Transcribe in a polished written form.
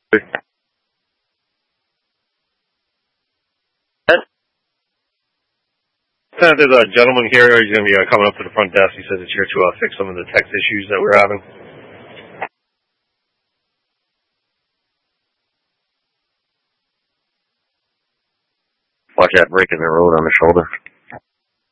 There's a gentleman here. He's going to be coming up to the front desk. He says it's here to fix some of the text issues that we're having. Watch that break in the road on the shoulder.